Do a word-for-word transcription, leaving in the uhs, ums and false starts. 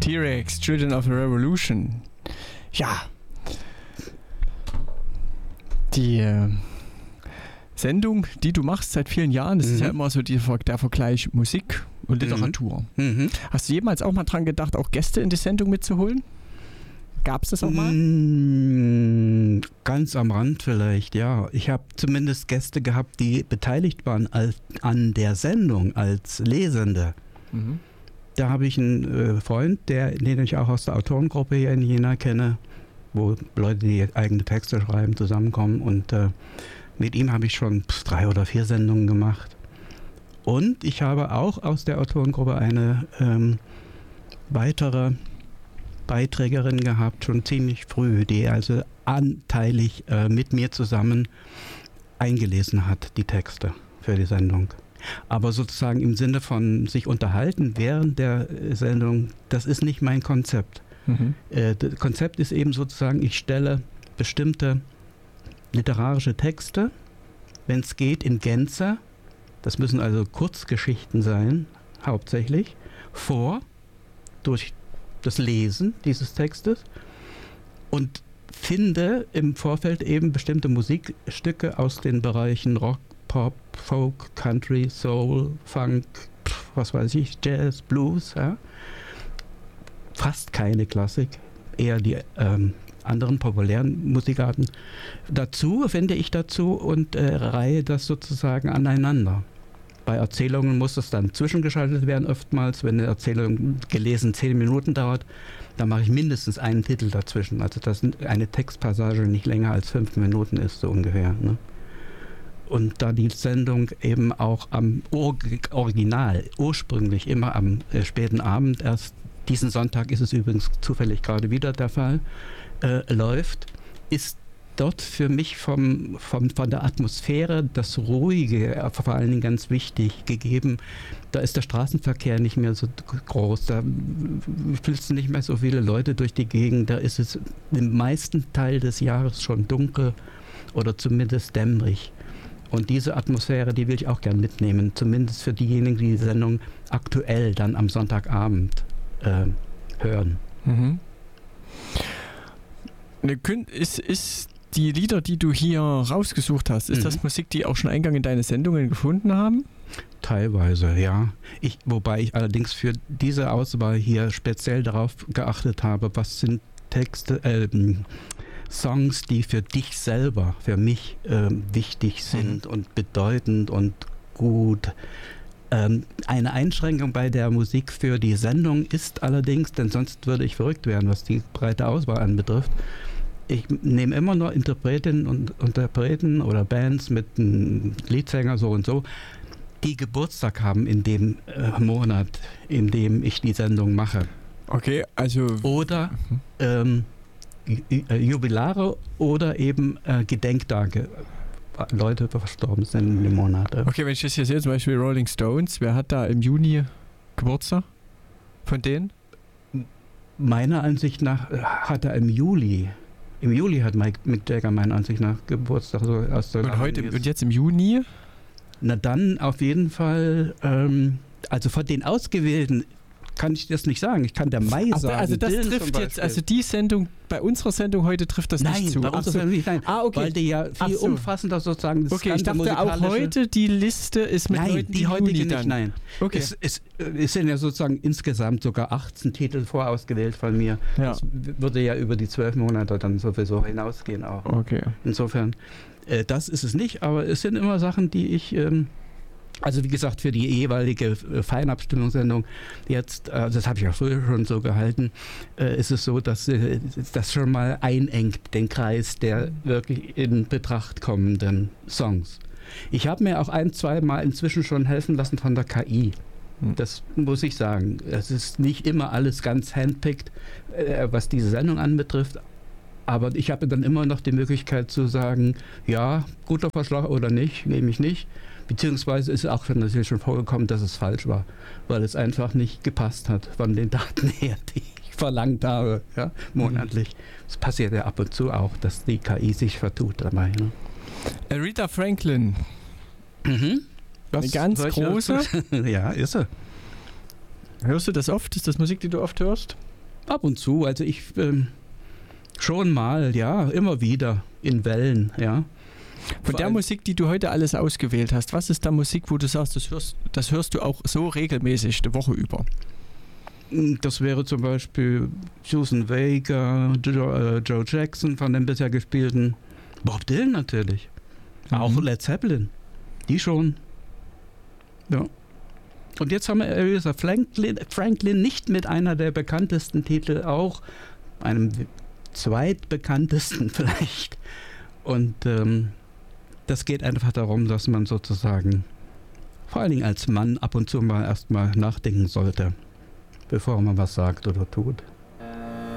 T-Rex, Children of the Revolution. Ja. Die äh, Sendung, die du machst seit vielen Jahren, das mhm. ist ja immer so die, der Vergleich Musik und Literatur. Mhm. Hast du jemals auch mal dran gedacht, auch Gäste in die Sendung mitzuholen? Gab es das auch mal? Mm, ganz am Rand vielleicht, ja. Ich habe zumindest Gäste gehabt, die beteiligt waren als, an der Sendung als Lesende. Mhm. Da habe ich einen äh, Freund, der, den ich auch aus der Autorengruppe hier in Jena kenne, wo Leute, die eigene Texte schreiben, zusammenkommen. Und äh, mit ihm habe ich schon pff, drei oder vier Sendungen gemacht. Und ich habe auch aus der Autorengruppe eine ähm, weitere Beiträgerin gehabt, schon ziemlich früh, die also anteilig äh, mit mir zusammen eingelesen hat, die Texte für die Sendung. Aber sozusagen im Sinne von sich unterhalten während der Sendung, das ist nicht mein Konzept. Mhm. Äh, das Konzept ist eben sozusagen, ich stelle bestimmte literarische Texte, wenn es geht, in Gänze, das müssen also Kurzgeschichten sein, hauptsächlich, vor, durch das Lesen dieses Textes und finde im Vorfeld eben bestimmte Musikstücke aus den Bereichen Rock, Pop, Folk, Country, Soul, Funk, was weiß ich, Jazz, Blues, ja. Fast keine Klassik, eher die ähm, anderen populären Musikarten dazu, finde ich dazu und äh, reihe das sozusagen aneinander. Bei Erzählungen muss es dann zwischengeschaltet werden oftmals. Wenn eine Erzählung gelesen zehn Minuten dauert, dann mache ich mindestens einen Titel dazwischen. Also dass eine Textpassage nicht länger als fünf Minuten ist, so ungefähr. Ne? Und da die Sendung eben auch am Or- Original, ursprünglich immer am äh, späten Abend, erst diesen Sonntag ist es übrigens zufällig gerade wieder der Fall, äh, läuft, ist dort für mich vom, vom, von der Atmosphäre das Ruhige vor allen Dingen ganz wichtig gegeben. Da ist der Straßenverkehr nicht mehr so groß, da fühlst du nicht mehr so viele Leute durch die Gegend, da ist es im meisten Teil des Jahres schon dunkel oder zumindest dämmerig. Und diese Atmosphäre, die will ich auch gern mitnehmen, zumindest für diejenigen, die die Sendung aktuell dann am Sonntagabend äh, hören. Mhm. Ist, ist die Lieder, die du hier rausgesucht hast, ist mhm. das Musik, die auch schon Eingang in deine Sendungen gefunden haben? Teilweise, ja. Ich, wobei ich allerdings für diese Auswahl hier speziell darauf geachtet habe, was sind Texte, äh, Songs, die für dich selber, für mich äh, wichtig sind mhm. und bedeutend und gut. Ähm, eine Einschränkung bei der Musik für die Sendung ist allerdings, denn sonst würde ich verrückt werden, was die breite Auswahl anbetrifft. Ich nehme immer nur Interpretinnen und Interpreten oder Bands mit einem Leadsänger so und so, die Geburtstag haben in dem äh, Monat, in dem ich die Sendung mache. Okay, also... Oder ähm, Jubilare oder eben äh, Gedenktage. Leute verstorben sind in dem Monat. Okay, wenn ich das hier sehe, zum Beispiel Rolling Stones, wer hat da im Juni Geburtstag von denen? Meiner Ansicht nach hat er im Juli, im Juli hat Mike, Mick Jagger meiner Ansicht nach Geburtstag. So aus der und, heute, und jetzt im Juni? Na dann auf jeden Fall, ähm, also von den Ausgewählten kann ich das nicht sagen. Ich kann der Mai aber sagen. Also das Dylan trifft jetzt, also die Sendung, bei unserer Sendung heute trifft das nein, nicht zu. Bei unserer Sendung nicht, nein, ah, okay. Weil die ja viel so. umfassender sozusagen das okay, ich dachte auch heute, die Liste ist mit nein, Leuten, die, die heutige Juni nicht, nein. Okay. Es, es, es sind ja sozusagen insgesamt sogar achtzehn Titel vorausgewählt von mir. Ja. Das würde ja über die zwölf Monate dann sowieso hinausgehen auch. Okay. Insofern, äh, das ist es nicht, aber es sind immer Sachen, die ich... Ähm, Also wie gesagt, für die jeweilige Feinabstimmungssendung jetzt, äh, das habe ich ja früher schon so gehalten, äh, ist es so, dass äh, das schon mal einengt, den Kreis der wirklich in Betracht kommenden Songs. Ich habe mir auch ein, zwei Mal inzwischen schon helfen lassen von der K I. Das muss ich sagen. Es ist nicht immer alles ganz handpicked, äh, was diese Sendung anbetrifft. Aber ich habe dann immer noch die Möglichkeit zu sagen, ja, guter Vorschlag oder nicht, nehme ich nicht. Beziehungsweise ist auch schon natürlich schon vorgekommen, dass es falsch war, weil es einfach nicht gepasst hat von den Daten her, die ich verlangt habe, ja, monatlich. Es mhm. passiert ja ab und zu auch, dass die K I sich vertut dabei. Ne? Aretha Franklin. Mhm. Was, Eine ganz große. Ja, ist sie. Hörst du das oft? Ist das Musik, die du oft hörst? Ab und zu, also ich ähm, schon mal, ja, immer wieder in Wellen, ja. Von der Musik, die du heute alles ausgewählt hast, was ist da Musik, wo du sagst, das hörst, das hörst du auch so regelmäßig eine Woche über? Das wäre zum Beispiel Susan Vega, Joe, äh, Joe Jackson von den bisher gespielten, Bob Dylan natürlich, mhm. auch Led Zeppelin, die schon. Ja. Und jetzt haben wir Aretha Franklin, Franklin nicht mit einer der bekanntesten Titel, auch einem zweitbekanntesten vielleicht. Und ähm, das geht einfach darum, dass man sozusagen, vor allen Dingen als Mann, ab und zu mal erstmal nachdenken sollte, bevor man was sagt oder tut.